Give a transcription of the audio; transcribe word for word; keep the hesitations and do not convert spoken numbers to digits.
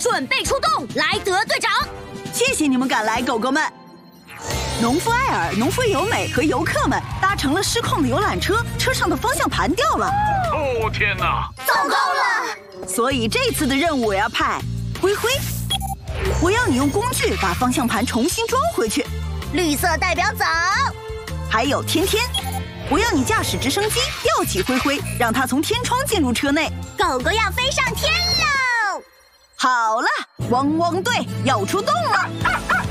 准备出动，莱德队长。 谢谢你们赶来，狗狗们。农夫艾尔、农夫尤美和游客们搭乘了失控的游览车，车上的方向盘掉了。 哦天哪！ 糟糕了！ 所以这次的任务我要派灰灰，我要你用工具把方向盘重新装回去。 绿色代表走。 还有天天，我要你驾驶直升机吊起灰灰，让它从天窗进入车内。 狗狗要飞上天喽！ 好了，汪汪队要出动了。